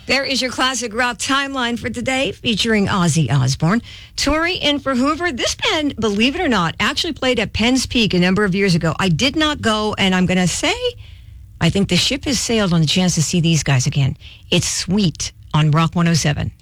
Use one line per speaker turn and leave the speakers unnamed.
There is your classic rock timeline for today, featuring Ozzy Osbourne. Tori in for Hoover. This band, believe it or not, actually played at Penn's Peak a number of years ago. I did not go, and I'm going to say, I think the ship has sailed on the chance to see these guys again. It's Sweet on Rock 107.